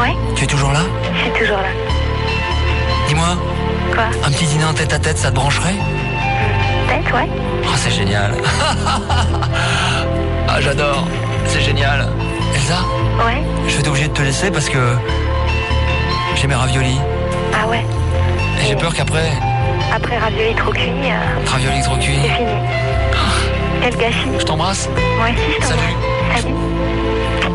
Ouais. Tu es toujours là? Je suis toujours là. Dis-moi, Quoi? un petit dîner en tête à tête, ça te brancherait? Peut-être, ouais. Oh, c'est génial. Ah, j'adore. C'est génial. Elsa, Ouais. je vais être obligé de te laisser parce que j'ai mes raviolis. Ah ouais. Et j'ai peur qu'après, Après ravioli trop cuit, raviolis trop cuits. c'est fini. Quel gâchis. Je t'embrasse. Moi aussi, je t'embrasse. Salut. Salut.